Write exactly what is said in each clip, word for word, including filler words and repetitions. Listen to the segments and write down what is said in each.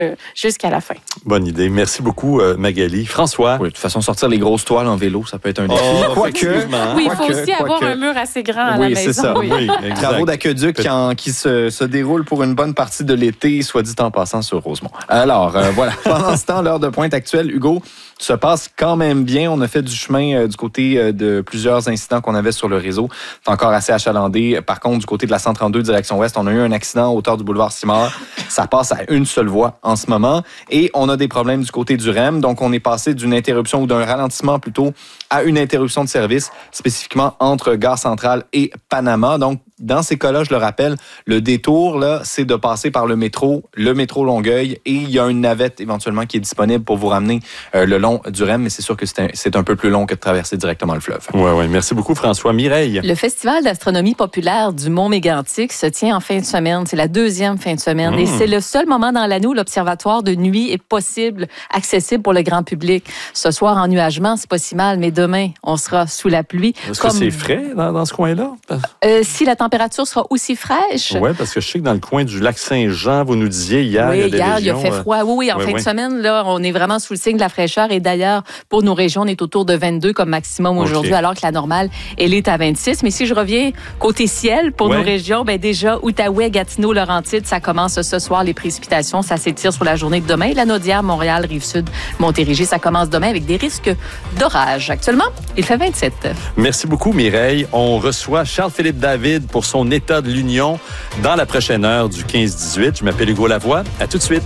euh, jusqu'à la fin. Bonne idée. Merci beaucoup, euh, Magali. François? Oui, de toute façon, sortir les grosses toiles en vélo, ça peut être un défi. Oh, Quoique, Oui, il faut Quoique, aussi avoir quoique. un mur assez grand à Oui, la maison. c'est ça. Oui, exact. Travaux d'aqueduc qui, en- qui se, se déroulent pour une bonne partie de l'été, soit dit en passant sur Rosemont. Alors, euh, voilà. Pendant ce temps, l'heure de pointe actuelle, Hugo, se passe quand même bien. On a fait du chemin euh, du côté euh, de plusieurs incidents qu'on avait sur le réseau. C'est encore assez achalandé. Par contre, du côté de la cent trente-deux, direction ouest, on a eu un accident à hauteur du boulevard Simard. Ça passe à une seule voie en ce moment. Et on a des problèmes du côté du R E M. Donc, on est passé d'une interruption ou d'un ralentissement plutôt à une interruption de service, spécifiquement entre Gare Centrale et Panama. Donc, dans ces cas-là, je le rappelle, le détour, là, c'est de passer par le métro, le métro Longueuil, et il y a une navette éventuellement qui est disponible pour vous ramener euh, le long du R E M, mais c'est sûr que c'est un, c'est un peu plus long que de traverser directement le fleuve. Oui, oui. Merci beaucoup, François. Mireille? Le Festival d'astronomie populaire du Mont-Mégantic se tient en fin de semaine. C'est la deuxième fin de semaine. Mmh. Et c'est le seul moment dans l'année où l'observatoire de nuit est possible, accessible pour le grand public. Ce soir, ennuagement, c'est pas si mal, mais demain, on sera sous la pluie. Est-ce Comme... que c'est frais dans, dans ce coin-là? Euh, si la température sera aussi fraîche. Oui, parce que je sais que dans le coin du lac Saint-Jean, vous nous disiez hier, oui, il y a des hier, régions, il a fait froid. Oui, oui, en oui, fin oui. de semaine, là, on est vraiment sous le signe de la fraîcheur. Et d'ailleurs, pour nos régions, on est autour de vingt-deux comme maximum aujourd'hui, okay. alors que la normale, elle est à vingt-six. Mais si je reviens côté ciel, pour ouais. nos régions, ben déjà, Outaouais, Gatineau, Laurentides, ça commence ce soir, les précipitations. Ça s'étire sur la journée de demain. La Naudière, Montréal, Rive-Sud, Montérégie, ça commence demain avec des risques d'orage. Actuellement, il fait vingt-sept. Merci beaucoup, Mireille. On reçoit Charles-Philippe David pour son État de l'Union dans la prochaine heure du quinze dix-huit. Je m'appelle Hugo Lavoie. À tout de suite.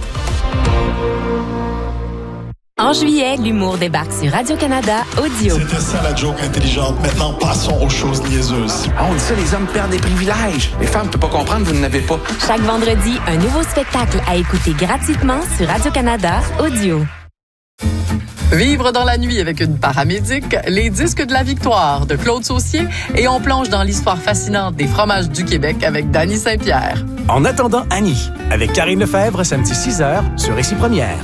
En juillet, l'humour débarque sur Radio-Canada Audio. C'était ça la joke intelligente. Maintenant, passons aux choses niaiseuses. Ah, on dit ça, les hommes perdent des privilèges. Les femmes, tu peux pas comprendre, vous n'en avez pas. Chaque vendredi, un nouveau spectacle à écouter gratuitement sur Radio-Canada Audio. Vivre dans la nuit avec une paramédic, les disques de la victoire de Claude Saucier et on plonge dans l'histoire fascinante des fromages du Québec avec Dany Saint-Pierre. En attendant Annie, avec Karine Lefebvre, samedi six heures sur Récit Première.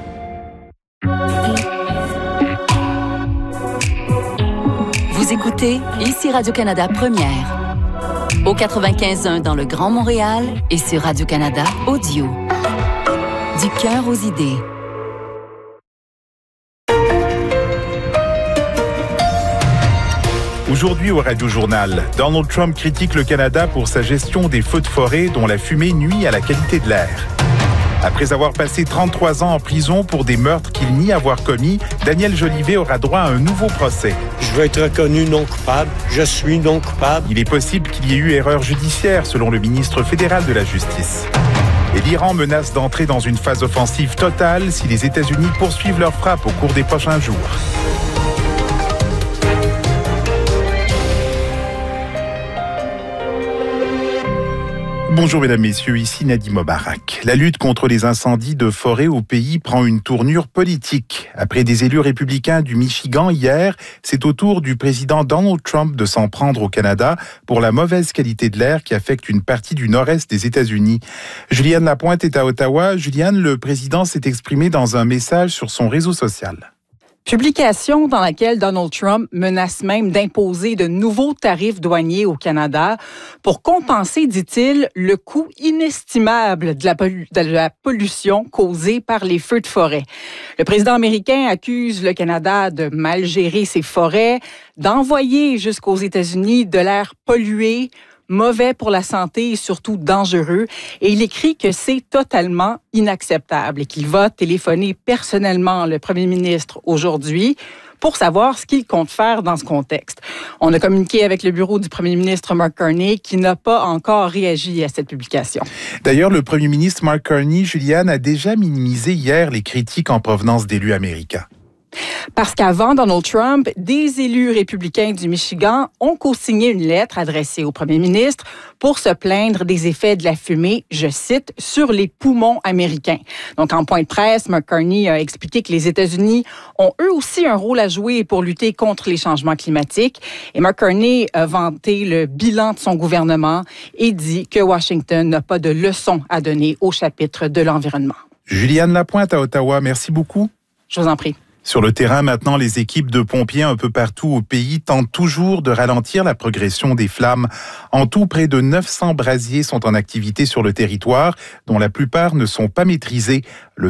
Vous écoutez ici Radio-Canada Première. Au quatre-vingt-quinze point un dans le Grand Montréal et sur Radio-Canada Audio. Du cœur aux idées. Aujourd'hui au Radio-Journal, Donald Trump critique le Canada pour sa gestion des feux de forêt dont la fumée nuit à la qualité de l'air. Après avoir passé trente-trois ans en prison pour des meurtres qu'il nie avoir commis, Daniel Jolivet aura droit à un nouveau procès. Je veux être reconnu non coupable. Je suis non coupable. Il est possible qu'il y ait eu erreur judiciaire, selon le ministre fédéral de la Justice. Et l'Iran menace d'entrer dans une phase offensive totale si les États-Unis poursuivent leur frappe au cours des prochains jours. Bonjour mesdames, messieurs, ici Nadim Mobarak. La lutte contre les incendies de forêt au pays prend une tournure politique. Après des élus républicains du Michigan hier, c'est au tour du président Donald Trump de s'en prendre au Canada pour la mauvaise qualité de l'air qui affecte une partie du nord-est des États-Unis. Juliane Lapointe est à Ottawa. Juliane, le président s'est exprimé dans un message sur son réseau social. Publication dans laquelle Donald Trump menace même d'imposer de nouveaux tarifs douaniers au Canada pour compenser, dit-il, le coût inestimable de la, pollu- de la pollution causée par les feux de forêt. Le président américain accuse le Canada de mal gérer ses forêts, d'envoyer jusqu'aux États-Unis de l'air pollué, mauvais pour la santé et surtout dangereux. Et il écrit que c'est totalement inacceptable et qu'il va téléphoner personnellement le premier ministre aujourd'hui pour savoir ce qu'il compte faire dans ce contexte. On a communiqué avec le bureau du premier ministre Mark Carney qui n'a pas encore réagi à cette publication. D'ailleurs, le premier ministre Mark Carney, Juliane, a déjà minimisé hier les critiques en provenance d'élus américains. Parce qu'avant Donald Trump, des élus républicains du Michigan ont co-signé une lettre adressée au premier ministre pour se plaindre des effets de la fumée, je cite, sur les poumons américains. Donc, en point de presse, Mark Carney a expliqué que les États-Unis ont eux aussi un rôle à jouer pour lutter contre les changements climatiques. Et Mark Carney a vanté le bilan de son gouvernement et dit que Washington n'a pas de leçon à donner au chapitre de l'environnement. Juliane Lapointe à Ottawa, merci beaucoup. Je vous en prie. Sur le terrain, maintenant, les équipes de pompiers un peu partout au pays tentent toujours de ralentir la progression des flammes. En tout, près de neuf cents brasiers sont en activité sur le territoire, dont la plupart ne sont pas maîtrisés. Le